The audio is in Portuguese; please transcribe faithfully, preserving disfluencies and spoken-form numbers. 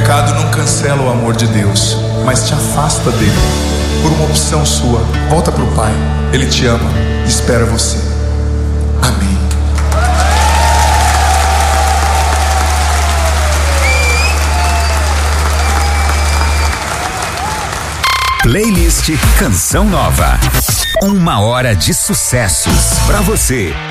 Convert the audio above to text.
pecado não cancela o amor de Deus, mas te afasta dele. Por uma opção sua, volta para o Pai. Ele te ama e espera você. Amém. Playlist Canção Nova. Uma hora de sucessos pra você.